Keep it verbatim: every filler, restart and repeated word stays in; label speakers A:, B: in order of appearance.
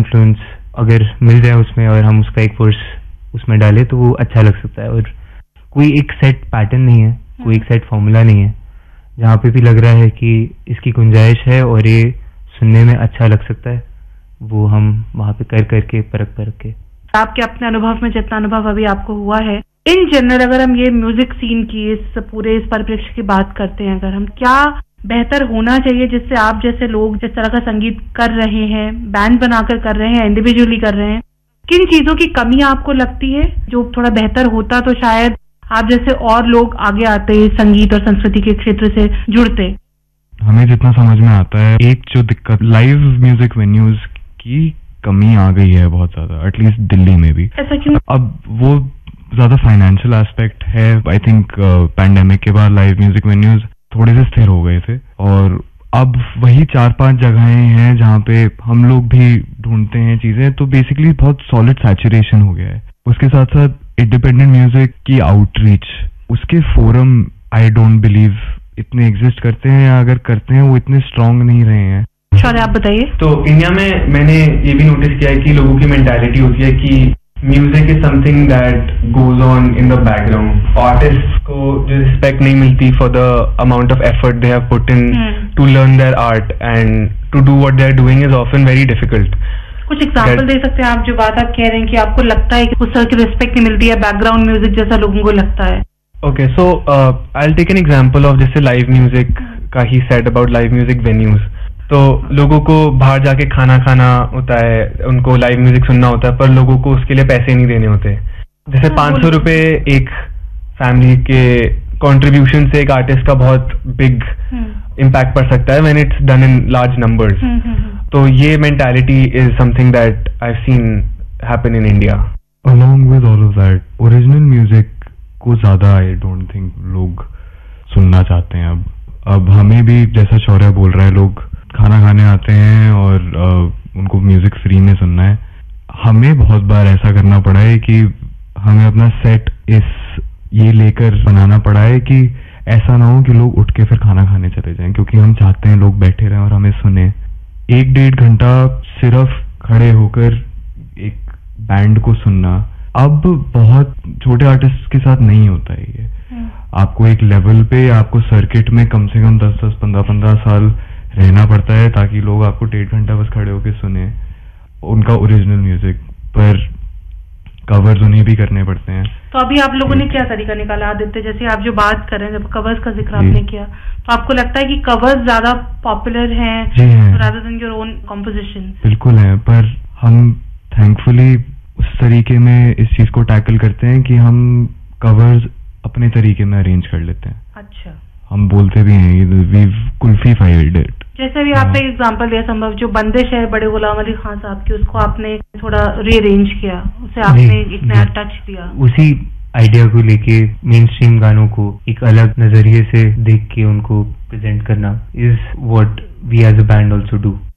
A: Influence अगर मिल जाए उसमें और हम उसका एक वर्स उसमें डालें तो वो अच्छा लग सकता है। और कोई एक सेट पैटर्न नहीं है, कोई एक सेट फॉर्मूला नहीं है। जहाँ पे भी लग रहा है कि इसकी गुंजाइश है और ये सुनने में अच्छा लग सकता है, वो हम वहाँ पे कर करके परख परख के।
B: आपके अपने अनुभव में जितना अनुभव अभी आपको हुआ है, इन जनरल अगर हम ये म्यूजिक सीन की इस पूरे इस परिप्रेक्ष्य की बात करते हैं, अगर हम क्या बेहतर होना चाहिए जिससे आप जैसे लोग जिस तरह का संगीत कर रहे हैं, बैंड बनाकर कर रहे हैं, इंडिविजुअली कर रहे हैं, किन चीजों की कमी आपको लगती है? जो थोड़ा बेहतर होता तो शायद आप जैसे और लोग आगे आते, संगीत और संस्कृति के क्षेत्र से जुड़ते।
C: हमें जितना समझ में आता है, एक जो दिक्कत लाइव म्यूजिक वेन्यूज की कमी आ गई है बहुत ज्यादा, एटलीस्ट दिल्ली में भी।
B: ऐसा क्यों?
C: अब वो ज्यादा फाइनेंशियल एस्पेक्ट है। आई थिंक पैंडेमिक के बाद लाइव म्यूजिक वेन्यूज थोड़े से स्थिर हो गए थे और अब वही चार पांच जगहें हैं जहाँ पे हम लोग भी ढूंढते हैं चीजें, तो बेसिकली बहुत सॉलिड सैचुरेशन हो गया है। उसके साथ साथ इंडिपेंडेंट म्यूजिक की आउटरीच, उसके फोरम आई डोंट बिलीव इतने एग्जिस्ट करते हैं, या अगर करते हैं वो इतने स्ट्रांग नहीं रहे हैं।
B: शौर्य आप बताइए।
A: तो इंडिया में मैंने ये भी नोटिस किया है कि लोगों की मेंटालिटी होती है कि music is something that goes on in the background. Artist को जो रिस्पेक्ट नहीं मिलती for the amount of effort they have put in to learn their art and to do what they are doing is often very difficult.
B: कुछ example दे सकते हैं आप, जो बात आप कह रहे हैं कि आपको लगता है कि उस तरह की रिस्पेक्ट नहीं मिलती है, बैकग्राउंड म्यूजिक जैसा लोगों को लगता है?
A: Okay, so I will take an example of जैसे लाइव म्यूजिक का he said about live music venues. तो लोगों को बाहर जाके खाना खाना होता है, उनको लाइव म्यूजिक सुनना होता है, पर लोगों को उसके लिए पैसे नहीं देने होते। जैसे पाँच सौ रुपए एक फैमिली के कंट्रीब्यूशन से एक आर्टिस्ट का बहुत बिग इम्पैक्ट पड़ सकता है when it's done in large numbers. तो ये mentality is something that I have seen happen in India.
C: Along with all of that, original music को ज्यादा आई डोंट थिंक लोग सुनना चाहते हैं। अब अब हमें भी जैसा शौर्य बोल रहा है, लोग खाना खाने आते हैं और uh, उनको म्यूजिक फ्री में सुनना है। हमें बहुत बार ऐसा करना पड़ा है कि हमें अपना सेट इस ये लेकर बनाना पड़ा है कि ऐसा ना हो कि लोग उठ के फिर खाना खाने चले जाएं, क्योंकि हम चाहते हैं लोग बैठे रहें और हमें सुने। एक डेढ़ घंटा सिर्फ खड़े होकर एक बैंड को सुनना अब बहुत छोटे आर्टिस्ट के साथ नहीं होता है। ये आपको एक लेवल पे, आपको सर्किट में कम से कम दस दस पंद्रह पंद्रह साल रहना पड़ता है ताकि लोग आपको डेढ़ घंटा बस खड़े होकर सुने उनका ओरिजिनल म्यूजिक। पर कवर्स उन्हें भी करने पड़ते हैं।
B: तो अभी आप लोगों ने क्या तरीका निकाला आदित्य? जैसे आप जो बात कर रहे हैं, जब कवर्स का जिक्र आपने किया, तो आपको लगता है कि कवर्स ज्यादा पॉपुलर हैं rather than your own composition?
C: बिल्कुल है, पर हम थैंकफुली उस तरीके में इस चीज को टैकल करते हैं कि हम कवर्स अपने तरीके में अरेंज कर लेते हैं।
B: अच्छा।
C: हम बोलते भी हैं वी कुल्फीफाइड इट।
B: जैसे भी आपने एग्जांपल दिया, संभव जो बंदिश है बड़े गुलाम अली खान साहब की, उसको आपने थोड़ा रीअरेंज किया, उसे आपने एक नया टच दिया।
A: उसी आइडिया को लेके मेन स्ट्रीम गानों को एक अलग नजरिए से देख के उनको प्रेजेंट करना is what we as a band also do.